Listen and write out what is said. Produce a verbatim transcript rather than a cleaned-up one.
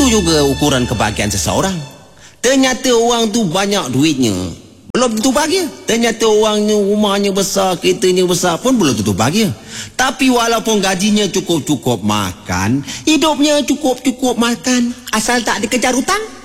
juga ukuran kebahagiaan seseorang. Ternyata orang tu banyak duitnya, belum tentu bahagia. Ternyata orangnya rumahnya besar, keretanya besar pun belum tentu bahagia. Tapi walaupun gajinya cukup-cukup makan, hidupnya cukup-cukup makan, asal tak dikejar hutang,